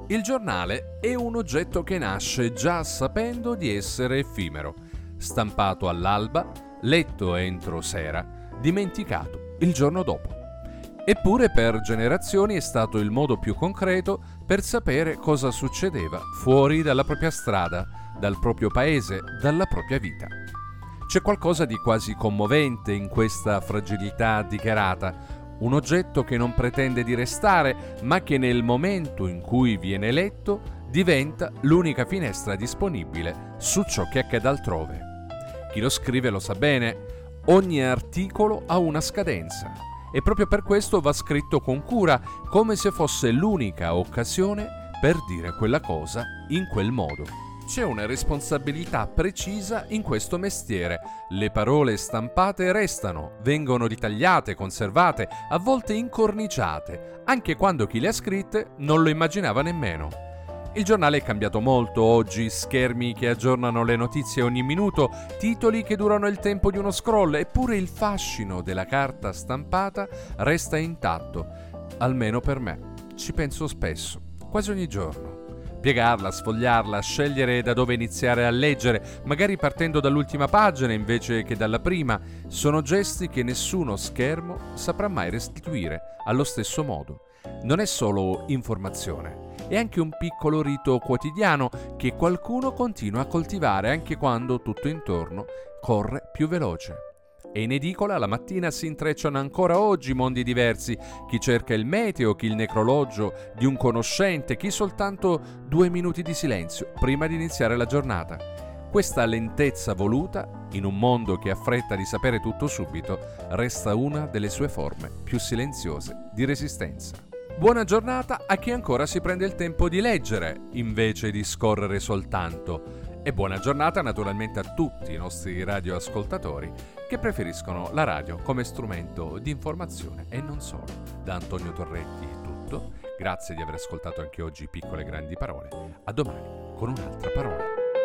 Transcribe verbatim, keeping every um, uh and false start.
Il giornale è un oggetto che nasce già sapendo di essere effimero, stampato all'alba, letto entro sera, dimenticato il giorno dopo. Eppure per generazioni è stato il modo più concreto per sapere cosa succedeva fuori dalla propria strada, dal proprio paese, dalla propria vita. C'è qualcosa di quasi commovente in questa fragilità dichiarata, un oggetto che non pretende di restare, ma che nel momento in cui viene letto diventa l'unica finestra disponibile su ciò che accade altrove. Chi lo scrive lo sa bene, ogni articolo ha una scadenza e proprio per questo va scritto con cura, come se fosse l'unica occasione per dire quella cosa in quel modo. C'è una responsabilità precisa in questo mestiere. Le parole stampate restano, vengono ritagliate, conservate, a volte incorniciate, anche quando chi le ha scritte non lo immaginava nemmeno. Il giornale è cambiato molto oggi, schermi che aggiornano le notizie ogni minuto, titoli che durano il tempo di uno scroll, eppure il fascino della carta stampata resta intatto, almeno per me. Ci penso spesso, quasi ogni giorno. Piegarla, sfogliarla, scegliere da dove iniziare a leggere, magari partendo dall'ultima pagina invece che dalla prima, sono gesti che nessuno schermo saprà mai restituire allo stesso modo. Non è solo informazione, è anche un piccolo rito quotidiano che qualcuno continua a coltivare anche quando tutto intorno corre più veloce. E in edicola la mattina si intrecciano ancora oggi mondi diversi, chi cerca il meteo, chi il necrologio di un conoscente, chi soltanto due minuti di silenzio prima di iniziare la giornata. Questa lentezza voluta, in un mondo che ha fretta di sapere tutto subito, resta una delle sue forme più silenziose di resistenza. Buona giornata a chi ancora si prende il tempo di leggere, invece di scorrere soltanto. E buona giornata naturalmente a tutti i nostri radioascoltatori che preferiscono la radio come strumento di informazione e non solo. Da Antonio Torretti è tutto, grazie di aver ascoltato anche oggi Piccole Grandi Parole, a domani con un'altra parola.